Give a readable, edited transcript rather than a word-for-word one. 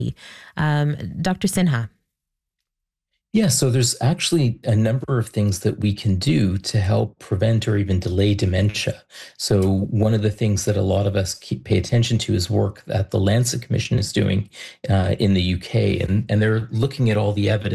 Dr. Sinha. Yeah, so there's actually a number of things that we can do to help prevent or even delay dementia. So one of the things that a lot of us pay attention to is work that the Lancet Commission is doing in the UK, and they're looking at all the evidence